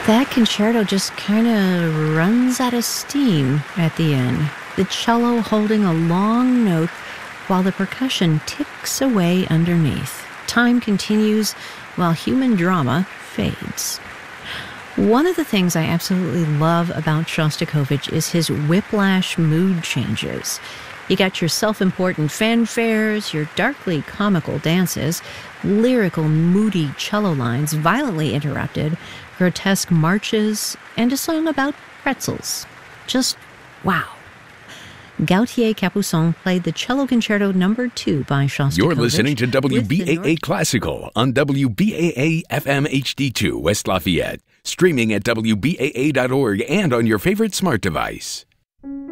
That concerto just kind of runs out of steam at the end. The cello holding a long note while the percussion ticks away underneath. Time continues while human drama fades. One of the things I absolutely love about Shostakovich is his whiplash mood changes. You got your self-important fanfares, your darkly comical dances, lyrical, moody cello lines violently interrupted, grotesque marches, and a song about pretzels. Just wow. Gautier Capuçon played the Cello Concerto No. 2 by Shostakovich. You're listening to WBAA Classical on WBAA FM HD2 West Lafayette, streaming at WBAA.org and on your favorite smart device.